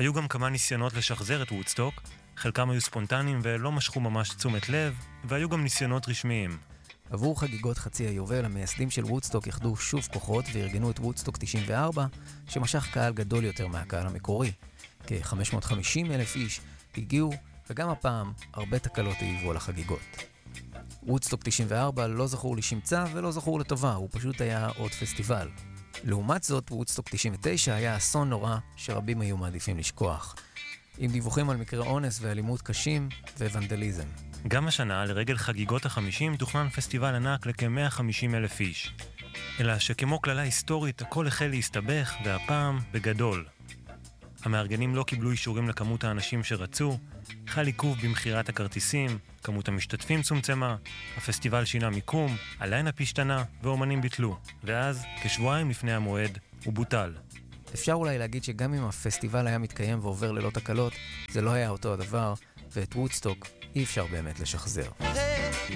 היו גם כמה ניסיונות לשחזר את וודסטוק, חלקם היו ספונטניים ולא משכו ממש תשומת לב, והיו גם ניסיונות רשמיים. עבור חגיגות חצי היובל, המייסדים של וודסטוק יחדו שוב כוחות וארגנו את וודסטוק 94, שמשך קהל גדול יותר מהקהל המקורי. כ-550,000 איש הגיעו, וגם הפעם הרבה תקלות העיבו על החגיגות. וודסטוק 94 לא זכור לשמצה ולא זכור לטובה, הוא פשוט היה עוד פסטיבל. לעומת זאת, וודסטוק 99 היה אסון נורא שרבים היו מעדיפים לשכוח, עם דיווחים על מקרי אונס ואלימות קשים וונדליזם. גם השנה, לרגל חגיגות ה-50, תוכנן פסטיבל ענק לכ-150,000 איש. אלא שכמו כללה היסטורית, הכל החל להסתבך, והפעם בגדול. המארגנים לא קיבלו אישורים לכמות האנשים שרצו, חל עיכוב במחירת הכרטיסים, כמות המשתתפים צומצמה, הפסטיבל שינה מיקום, הליינאפ השתנה ואומנים ביטלו, ואז, כשבועיים לפני המועד, הוא בוטל. אפשר אולי להגיד שגם אם הפסטיבל היה מתקיים ועובר ללא תקלות, זה לא היה אותו הדבר, ואת וודסטוק אי אפשר באמת לשחזר.